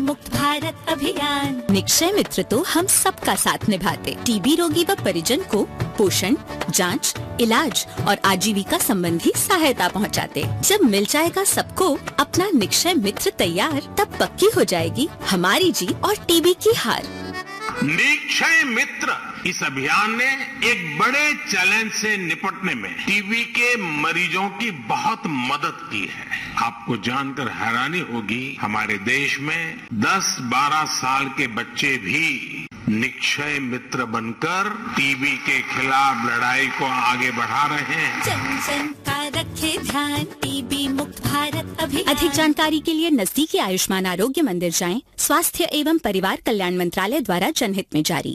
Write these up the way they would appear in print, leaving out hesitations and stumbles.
मुक्त भारत अभियान। निक्षय मित्र तो हम सबका साथ निभाते। टीबी रोगी व परिजन को पोषण, जांच, इलाज और आजीविका संबंधी सहायता पहुंचाते। जब मिल जाएगा सबको अपना निक्षय मित्र तैयार, तब पक्की हो जाएगी हमारी जीत और टीबी की हार। निक्षय मित्र इस अभियान ने एक बड़े चैलेंज से निपटने में टीबी के मरीजों की बहुत मदद की है। आपको जानकर हैरानी होगी, हमारे देश में 10-12 साल के बच्चे भी निक्षय मित्र बनकर टीबी के खिलाफ लड़ाई को आगे बढ़ा रहे हैं। जन जन का रखे ध्यान, टीबी मुक्त भारत अभियान। अधिक जानकारी के लिए नजदीकी आयुष्मान आरोग्य मंदिर जाएं। स्वास्थ्य एवं परिवार कल्याण मंत्रालय द्वारा जनहित में जारी।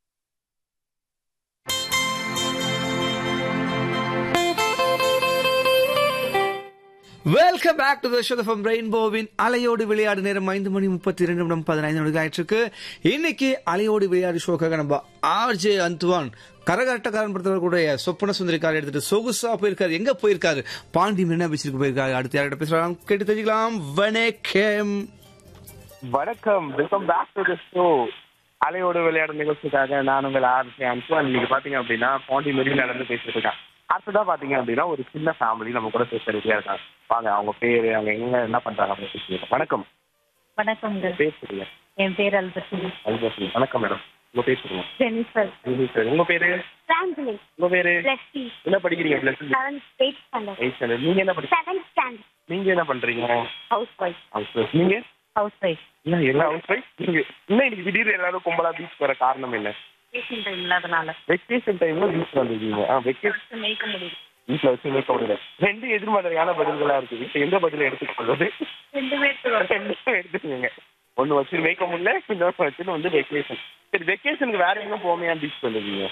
Welcome back to the show from ரெயின்போவின் அலையோடு விளையாடு. நேரம் 5:32 ஆயிட்டு. இன்னைக்கு அலையோடு விளையாடு ஷோக்காக நம்ம ஆர்ஜே அந்துவான் கரகரட்டக்காரன் படத்தவர்களுடைய சொப்பன சுந்தரிக்கார எடுத்துட்டு சொகுசா போயிருக்காரு. எங்க போயிருக்காரு? பாண்டி மீனா பீச்சுக்கு போயிருக்காரு. அடுத்து யார்கிட்ட பேசலாம் கேட்டு தெரிஞ்சுக்கலாம். வணக்கம். வணக்கம், welcome back to the show. அலையோடு விளையாடு நிகழ்ச்சிக்காக நான் உங்கள் ஆர்ஜே அந்துவான். இன்னைக்கு பாத்தீங்க அப்படின்னா பாண்டி மெரினா நடந்து பேசிட்டு இருக்கேன். அடுத்ததான் பாத்தீங்க அப்படின்னா ஒரு சின்ன ஃபேமிலி நம்ம கூட பேச ரெடியா இருக்காங்க. வாங்க, அவங்க பேரு, அவங்க எங்க என்ன பண்றாங்க அப்படின்னு பேசுறீங்க. வணக்கம். வணக்கம். பேர் சொல்லுங்க. என் பேர் அல்பசி. அல்பசி. வணக்கம் மேடம். உங்க பேர் சொல்லுங்க. ஜெனிஃபர். ஜெனிஃபர். உங்க பேரு? பிரான்சிலின். உங்க பேரு? லெஸ்லி. என்ன படிக்கிறீங்க? Plus 8th standard. நீங்க என்ன படிக்கிறீங்க? 7th standard. நீங்க என்ன பண்றீங்க? House wife. நீங்க? House wife. இல்ல எல்லாம் ஹவுஸ் ஒய்ஃப். நீங்க இன்னும் இன்னைக்கு திடீர்னு எல்லாரும் கும்பலா பீச் வர காரணம் என்ன? வெக்கேஷன் டைம் இல்லாதனால. வெக்கேஷன் டைம்ல பீச் வந்திருக்கீங்க. வெக்கேஷன் மேய்க்க முடியும். வீட்டுல வச்சு மேய்க்க முடியல. ரெண்டு எதிர்மறையான பதில்களா இருக்கு. இப்ப எந்த பதில எடுத்துக்கொள்வது? ரெண்டுமே எடுத்துக்கோங்க. ஒண்ணு வச்சு மேய்க்க முடியல, இன்னொரு வச்சு வந்து வெக்கேஷன். சரி, வெக்கேஷனுக்கு வேற எங்க போமையா பீச் சொல்லுவீங்க?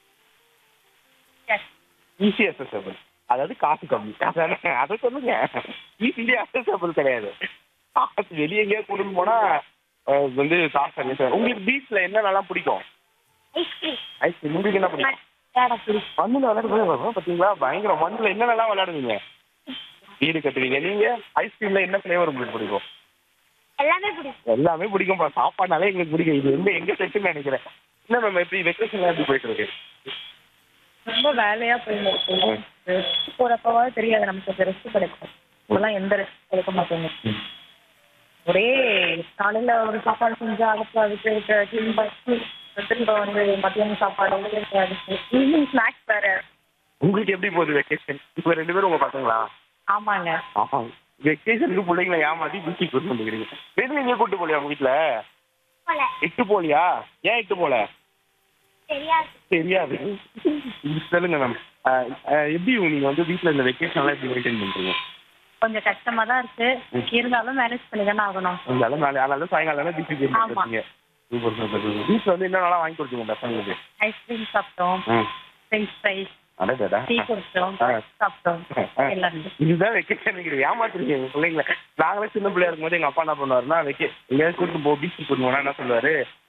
ஈஸி அசசபிள், அதாவது காசு கம்மி. அதை சொல்லுங்க. ஈஸிலி அசசபிள் கிடையாது. காசு வெளியே எங்கேயா கூட்டிட்டு போனா வந்து காசு இல்லை சார். உங்களுக்கு பீச்ல என்ன நல்லா பிடிக்கும்? ஐஸ்கிரீம். ஐஸ்கிரீம். உங்களுக்கு என்ன பிடிக்கும்? மண்ணுல விளையாடுறது பாத்தீங்களா? பயங்கரம். மண்ணுல என்ன நல்லா விளையாடுவீங்க? வீடு கட்டுவீங்க. நீங்க ஐஸ்கிரீம்ல என்ன ஃபிளேவர் உங்களுக்கு பிடிக்கும்? எல்லாமே பிடிக்கும். எல்லாமே பிடிக்கும். சாப்பாடுனாலே எங்களுக்கு பிடிக்கும். இது வந்து எங்க செட்டுன்னு நினைக்கிறேன். என்ன மேம், எப்படி வெக்கேஷன் எப்படி போயிட்டு இருக்கு? ரொம்ப வேலையா போயிருக்கு. போறப்பவா தெரியாது நமக்கு ரெஸ்ட் கிடைக்கும். இப்பெல்லாம் எந்த ரெஸ்ட் கிடைக்க மாட்டேங்குது. ஒரே காலையில ஒரு சாப்பாடு செஞ்சா அதுக்கு கிளீன் பண்ணி திரும்ப வந்து மத்தியானம் சாப்பாடு ஈவினிங் ஸ்நாக்ஸ் வேற. உங்களுக்கு எப்படி போகுது வெக்கேஷன்? இப்ப 2 பேரும் உங்க பசங்களா? ஆமாங்க. வெக்கேஷனுக்கு பிள்ளைங்களை ஏமாத்தி பீச்சுக்கு கூட்டு வந்துக்கிறீங்க. வெளியே எங்கேயும் கூட்டு போலியா உங்க வீட்டுல? இட்டு போலியா? ஏன் இட்டு போல? தெரியாது. சொல்லுங்க மேம், எப்படி நீங்க வந்து வீட்டுல இந்த வெக்கேஷன் எல்லாம் எப்படி மெயின்டைன் பண்றீங்க? கொஞ்சம் கஷ்டமா தான் இருக்கு. இருந்தாலும் மேனேஜ் பண்ணி தானே ஆகணும். அதனால சாயங்காலம் பீச்சுக்கு போயிருக்கீங்க. வீட்டுல வந்து என்ன நல்லா வாங்கி கொடுத்தீங்க பசங்களுக்கு? ஐஸ்கிரீம் சாப்பிட்டோம், ஃப்ரெஞ்ச் ஃப்ரைஸ், டீ குடிச்சோம், சாப்பிட்டோம். இதுதான் வெக்கேஷன். ஏமாத்துறீங்க எங்க பிள்ளைங்களை. நாங்களே சின்ன பிள்ளையா இருக்கும்போது எங்க அப்பா என்ன பண்ணுவாருன்னா, எங்கேயாவது கூட்டு போ, பீச்சுக்கு கூட்டு போனா என்ன சொல்லுவாரு,